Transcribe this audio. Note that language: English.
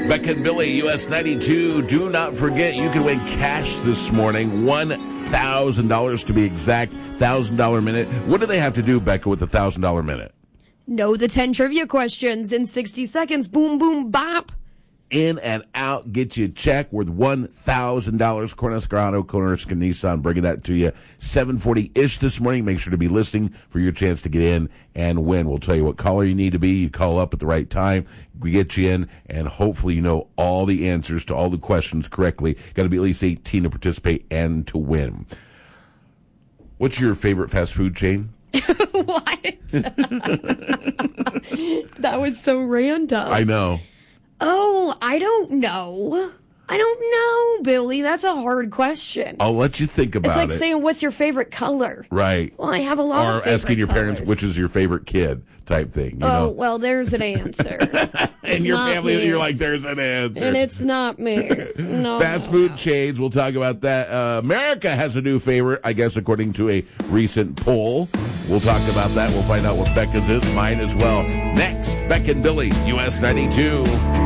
Becca and Billy, US 92. Do not forget, you can win cash this morning. $1,000 to be exact. $1,000 minute. What do they have to do, Becca, with the $1,000 minute? Know the 10 trivia questions in 60 seconds. Boom, boom, bop. In and out, get you a check worth $1,000. Cornhusker Auto, Cornhusker Nissan, bringing that to you 7:40-ish this morning. Make sure to be listening for your chance to get in and win. We'll tell you what caller you need to be. You call up at the right time. We get you in, and hopefully you know all the answers to all the questions correctly. Got to be at least 18 to participate and to win. What's your favorite fast food chain? What? That was so random. I know. Oh, I don't know. Billy. That's a hard question. I'll let you think about it. It's like saying, what's your favorite color? Right. Well, I have a lot of favorite asking your colors. parents which is your favorite kid type thing. You know? Well, there's an answer. And your family, you're like, there's an answer. And it's not me. No. Fast food chains, we'll talk about that. America has a new favorite, I guess, according to a recent poll. We'll talk about that. We'll find out what Becca's is, mine as well. Next, Becca and Billy, US 92.